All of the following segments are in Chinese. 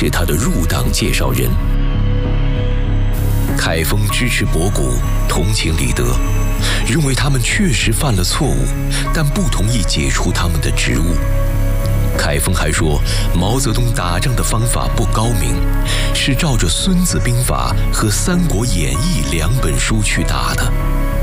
是他的入党介绍人。凯丰支持博古，同情李德，认为他们确实犯了错误，但不同意解除他们的职务。凯丰还说，毛泽东打仗的方法不高明，是照着《孙子兵法》和《三国演义》2本书去打的。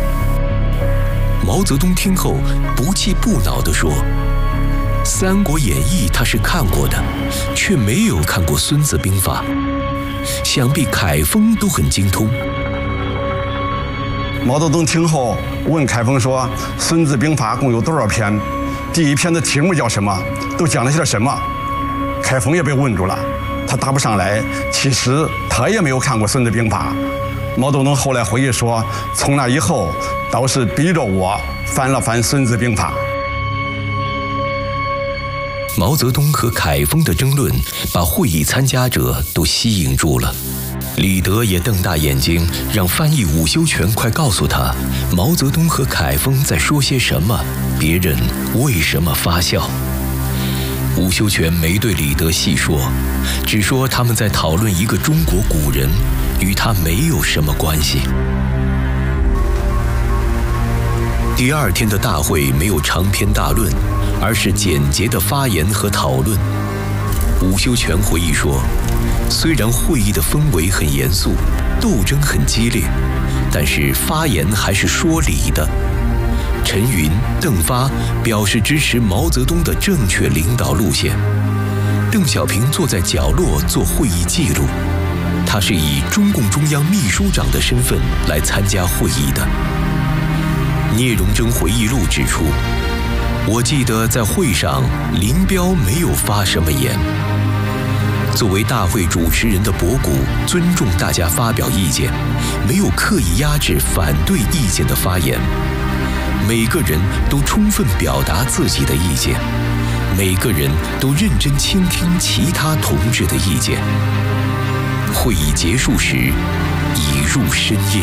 毛泽东听后不气不恼地说，《三国演义》他是看过的，却没有看过《孙子兵法》，想必凯丰都很精通。 毛泽东听后问凯丰说，《孙子兵法》共有多少篇？第一篇的题目叫什么？都讲了些什么？凯丰也被问住了，他答不上来。其实他也没有看过《孙子兵法》。毛泽东后来回忆说，从那以后倒是逼着我翻了翻《孙子兵法》。 毛泽东和凯丰的争论把会议参加者都吸引住了。李德也瞪大眼睛，让翻译伍修权快告诉他，毛泽东和凯丰在说些什么，别人为什么发笑。伍修权没对李德细说，只说他们在讨论一个中国古人，与他没有什么关系。第2天的大会没有长篇大论，而是简洁的发言和讨论。伍修权回忆说，虽然会议的氛围很严肃，斗争很激烈，但是发言还是说理的。陈云、邓发表示支持毛泽东的正确领导路线。邓小平坐在角落做会议记录，他是以中共中央秘书长的身份来参加会议的。聂荣臻回忆录指出，我记得在会上林彪没有发什么言。作为大会主持人的博古尊重大家发表意见，没有刻意压制反对意见的发言。每个人都充分表达自己的意见，每个人都认真倾听其他同志的意见。会议结束时，已入深夜。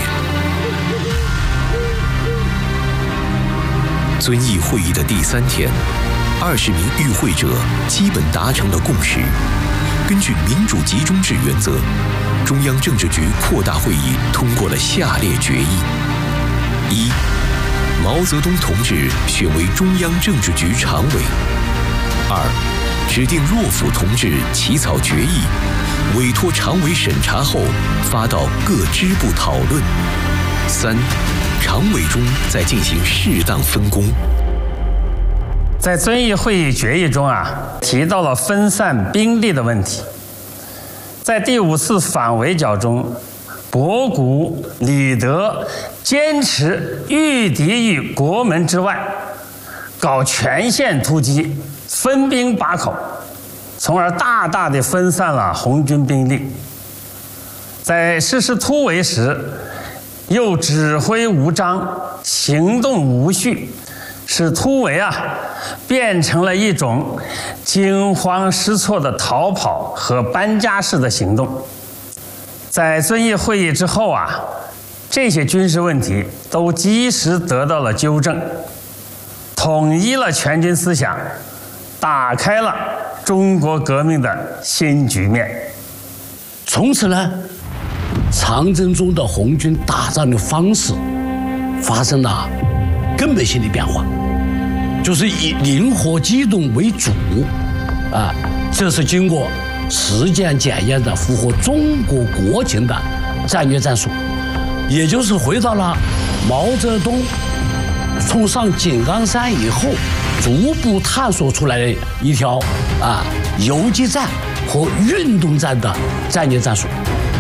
遵义会议的第3天，20名与会者基本达成了共识。根据民主集中制原则，中央政治局扩大会议通过了下列决议： 1. 毛泽东同志选为中央政治局常委。2. 指定骆甫同志起草决议，委托常委审查后发到各支部讨论。3. 常委中再进行适当分工。 在遵义会议决议中提到了分散兵力的问题。在第5次反围剿中，博古、李德坚持御敌于国门之外，搞全线突击，分兵把口，从而大大地分散了红军兵力。在实施突围时，又指挥无章，行动无序，使突围变成了一种惊慌失措的逃跑和搬家式的行动。在遵义会议之后这些军事问题都及时得到了纠正，统一了全军思想，打开了中国革命的新局面。 从此呢，长征中的红军打仗的方式发生了根本性的变化，就是以灵活机动为主这是经过实践检验的符合中国国情的战略战术，也就是回到了毛泽东冲上井冈山以后逐步探索出来的一条游击战和运动战的战略战术。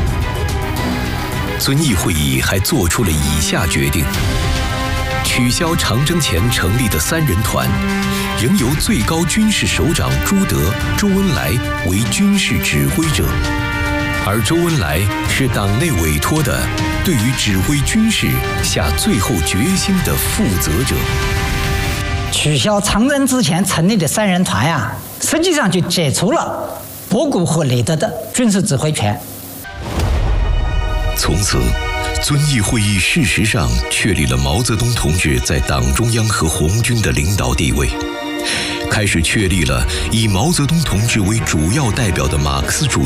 遵义会议还做出了以下决定：取消长征前成立的3人团，仍由最高军事首长朱德、周恩来为军事指挥者，而周恩来是党内委托的对于指挥军事下最后决心的负责者。 取消长征之前成立的3人团实际上就解除了博古和李德的军事指挥权。 从此，遵义会议事实上确立了毛泽东同志在党中央和红军的领导地位，开始确立了以毛泽东同志为主要代表的马克思主义